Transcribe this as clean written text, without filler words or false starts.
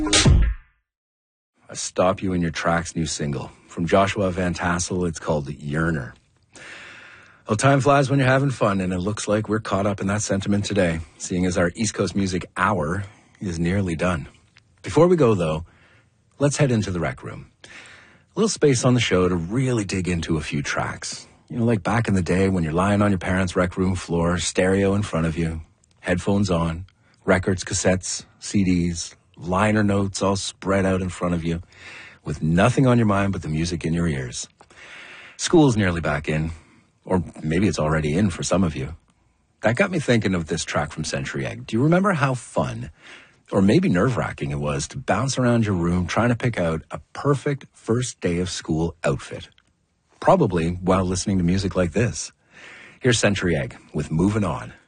A Stop You in Your Tracks new single. From Joshua Van Tassel, it's called Yearner. Well, time flies when you're having fun, and it looks like we're caught up in that sentiment today, seeing as our East Coast Music Hour is nearly done. Before we go, though, let's head into the Rec Room. A little space on the show to really dig into a few tracks. You know, like back in the day when you're lying on your parents' rec room floor, stereo in front of you, headphones on, records, cassettes, CDs, liner notes all spread out in front of you, with nothing on your mind but the music in your ears. School's nearly back in, or maybe it's already in for some of you. That got me thinking of this track from Century Egg. Do you remember how fun, or maybe nerve-wracking it was to bounce around your room trying to pick out a perfect first day of school outfit? Probably while listening to music like this. Here's Century Egg with Moving On.